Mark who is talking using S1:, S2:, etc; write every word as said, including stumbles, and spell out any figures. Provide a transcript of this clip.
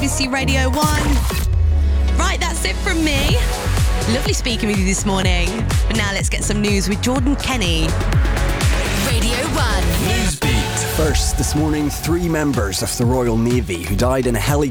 S1: B C Radio one. Right, that's it from me. Lovely speaking with you this morning. But now let's get some news with Jordan Kenny.
S2: Radio one.
S3: Newsbeat.
S4: First, this morning, three members of the Royal Navy who died in a helicopter